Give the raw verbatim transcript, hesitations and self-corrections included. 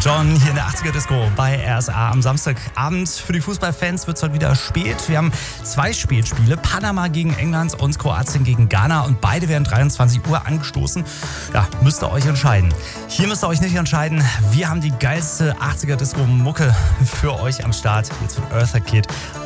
John hier in der achtziger Disco bei R S A. Am Samstagabend für die Fußballfans wird es heute wieder spät. Wir haben zwei Spätspiele, Panama gegen England und Kroatien gegen Ghana und beide werden dreiundzwanzig Uhr angestoßen. Ja, müsst ihr euch entscheiden. Hier müsst ihr euch nicht entscheiden. Wir haben die geilste achtziger Disco-Mucke für euch am Start. Jetzt wird Eartha Kitt